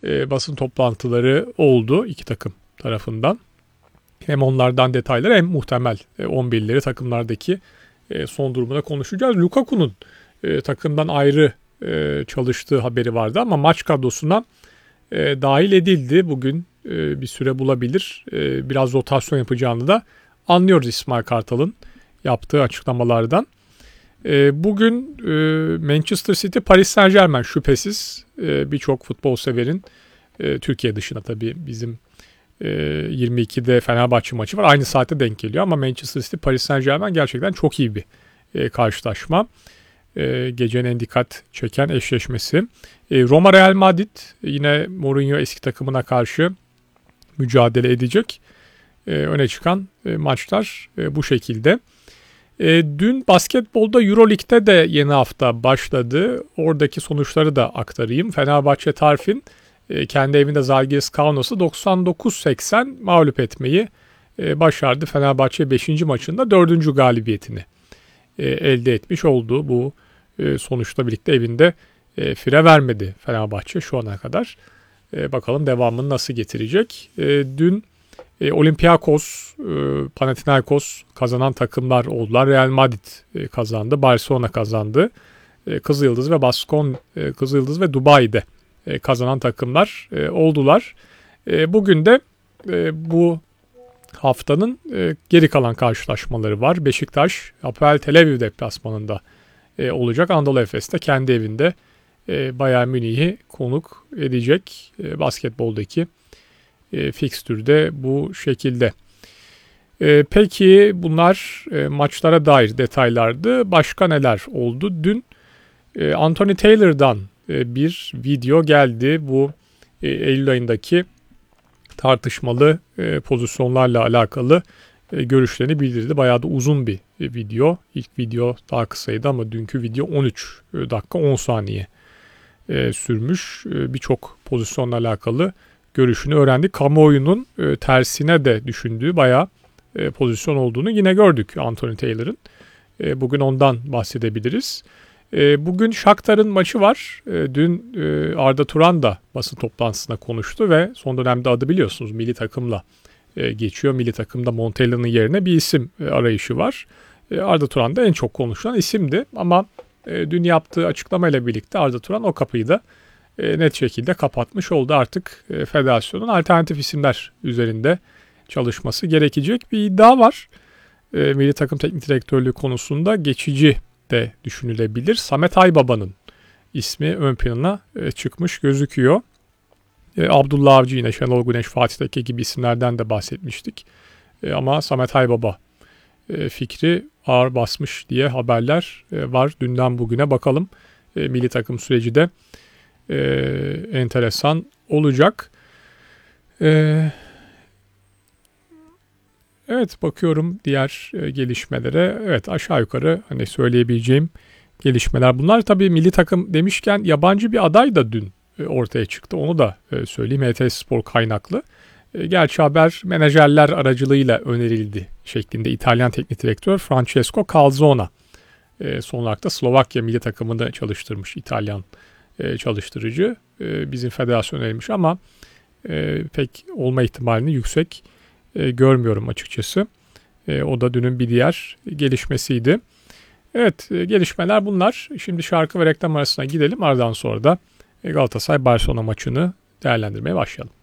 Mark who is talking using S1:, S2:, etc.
S1: basın toplantıları oldu iki takım tarafından. Hem onlardan detayları hem muhtemel 11'leri takımlardaki son durumuna konuşacağız. Lukaku'nun takımdan ayrı çalıştığı haberi vardı ama maç kadrosuna dahil edildi. Bugün bir süre bulabilir. Biraz rotasyon yapacağını da anlıyoruz İsmail Kartal'ın yaptığı açıklamalardan. Bugün Manchester City Paris Saint-Germain şüphesiz birçok futbol severin Türkiye dışında tabii bizim 22'de Fenerbahçe maçı var. Aynı saate denk geliyor ama Manchester City Paris Saint-Germain gerçekten çok iyi bir karşılaşma. Gecenin en dikkat çeken eşleşmesi. Roma Real Madrid yine Mourinho eski takımına karşı mücadele edecek. Öne çıkan maçlar bu şekilde. Dün basketbolda Euroleague'de de yeni hafta başladı. Oradaki sonuçları da aktarayım. Fenerbahçe Tarfin kendi evinde Zalgiris Kaunos'u 99-80 mağlup etmeyi başardı. Fenerbahçe 5. maçında 4. galibiyetini elde etmiş oldu. Bu sonuçla birlikte evinde fire vermedi Fenerbahçe şu ana kadar. Bakalım devamını nasıl getirecek. Dün Olympiakos, Panathinaikos kazanan takımlar oldular. Real Madrid kazandı, Barcelona kazandı. Kızılyıldız ve Dubai'de kazanan takımlar oldular. Bugün de bu haftanın geri kalan karşılaşmaları var. Beşiktaş, Hapoel Tel Aviv deplasmanında olacak. Anadolu Efes de kendi evinde Bayern Münih'i konuk edecek. Basketboldaki fikstürde bu şekilde. Peki bunlar maçlara dair detaylardı. Başka neler oldu? Dün Anthony Taylor'dan bir video geldi. Bu Eylül ayındaki tartışmalı pozisyonlarla alakalı görüşlerini bildirdi. Bayağı da uzun bir video. İlk video daha kısaydı ama dünkü video 13 dakika 10 saniye sürmüş. Birçok pozisyonla alakalı görüşünü öğrendik. Kamuoyunun tersine de düşündüğü bayağı pozisyon olduğunu yine gördük Anthony Taylor'ın. Bugün ondan bahsedebiliriz. Bugün Shakhtar'ın maçı var. Dün Arda Turan da basın toplantısında konuştu ve son dönemde adı biliyorsunuz milli takımla geçiyor. Milli takımda Montella'nın yerine bir isim arayışı var. Arda Turan da en çok konuşulan isimdi ama dün yaptığı açıklamayla birlikte Arda Turan o kapıyı da net şekilde kapatmış oldu. Artık federasyonun alternatif isimler üzerinde çalışması gerekecek bir iddia var. Milli takım teknik direktörlüğü konusunda geçici de düşünülebilir. Samet Aybaba'nın ismi ön plana çıkmış gözüküyor. Abdullah Avcı yine Şenol Güneş, Fatih Tekke gibi isimlerden de bahsetmiştik. Ama Samet Aybaba fikri ağır basmış diye haberler var. Dünden bugüne bakalım. Milli takım süreci de enteresan olacak. Evet, bakıyorum diğer gelişmelere. Evet, aşağı yukarı hani söyleyebileceğim gelişmeler bunlar. Tabii milli takım demişken yabancı bir aday da dün ortaya çıktı. Onu da söyleyeyim. HTS Spor kaynaklı. Gerçi haber menajerler aracılığıyla önerildi şeklinde. İtalyan teknik direktör Francesco Calzona. Son olarak da Slovakya milli takımında çalıştırmış İtalyan çalıştırıcı. Bizim federasyon önermiş ama pek olma ihtimalini yüksek görmüyorum açıkçası. O da dünün bir diğer gelişmesiydi. Evet, gelişmeler bunlar. Şimdi şarkı ve reklam arasına gidelim. Ardından sonra da Galatasaray Barcelona maçını değerlendirmeye başlayalım.